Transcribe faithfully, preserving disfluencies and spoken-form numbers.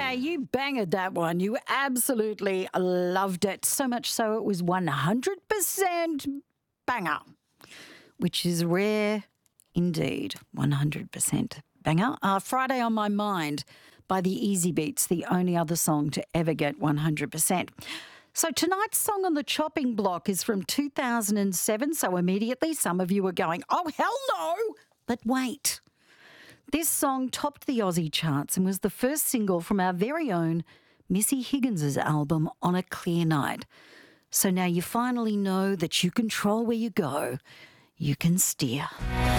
Okay, you banged that one. You absolutely loved it. So much so it was one hundred percent banger, which is rare indeed. one hundred percent banger. Uh, Friday on My Mind by the Easy Beats, the only other song to ever get one hundred percent. So tonight's song on the chopping block is from two thousand seven, so immediately some of you are going, oh, hell no! But wait. This song topped the Aussie charts and was the first single from our very own Missy Higgins' album On a Clear Night. So now you finally know that you control where you go. You can steer.